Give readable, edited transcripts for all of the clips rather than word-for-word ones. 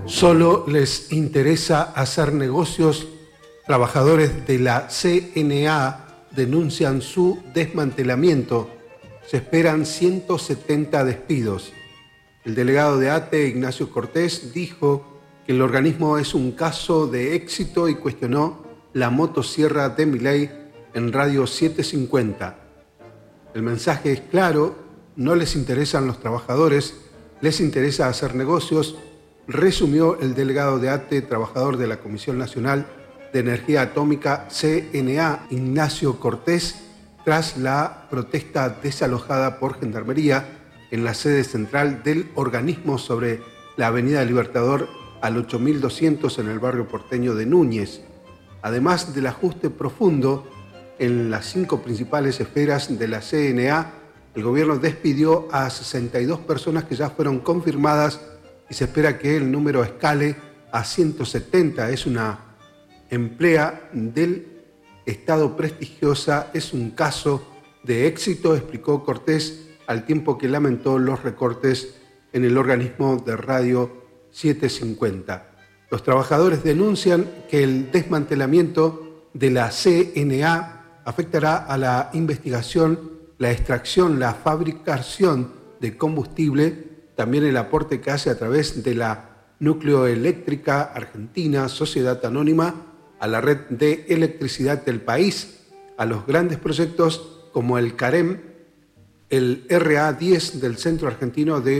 Solo les interesa hacer negocios. Trabajadores de la CNA denuncian su desmantelamiento. Se esperan 170 despidos. El delegado de ATE, Ignacio Cortés, dijo que el organismo es un caso de éxito y cuestionó la motosierra de Milei en Radio 750. El mensaje es claro: no les interesan los trabajadores, les interesa hacer negocios, resumió el delegado de ATE, trabajador de la Comisión Nacional de Energía Atómica, CNA, Ignacio Cortés, tras la protesta desalojada por Gendarmería en la sede central del organismo sobre la Avenida Libertador al 8200 en el barrio porteño de Núñez. Además del ajuste profundo en las 5 principales esferas de la CNA, el gobierno despidió a 62 personas que ya fueron confirmadas y se espera que el número escale a 170. Es una empleada del Estado prestigiosa, es un caso de éxito, explicó Cortés, al tiempo que lamentó los recortes en el organismo de Radio 750. Los trabajadores denuncian que el desmantelamiento de la CNA afectará a la investigación, la extracción, la fabricación de combustible, también el aporte que hace a través de la Nucleoeléctrica Argentina, Sociedad Anónima, a la red de electricidad del país, a los grandes proyectos como el CAREM, el RA10 del Centro Argentino de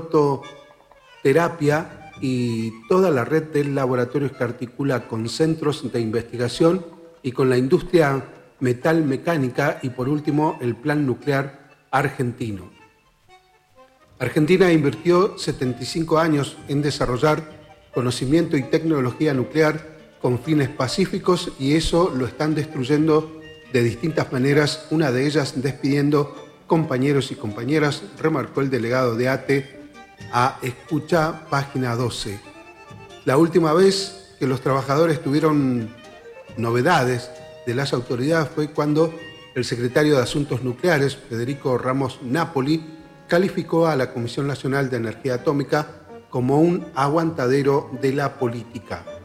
Prototerapia y toda la red de laboratorios que articula con centros de investigación y con la industria metalmecánica y, por último, el Plan Nuclear Argentino. Argentina invirtió 75 años en desarrollar conocimiento y tecnología nuclear con fines pacíficos y eso lo están destruyendo de distintas maneras, una de ellas despidiendo compañeros y compañeras, remarcó el delegado de ATE a Escucha, página 12. La última vez que los trabajadores tuvieron novedades de las autoridades fue cuando el secretario de Asuntos Nucleares, Federico Ramos Napoli, calificó a la Comisión Nacional de Energía Atómica como un aguantadero de la política.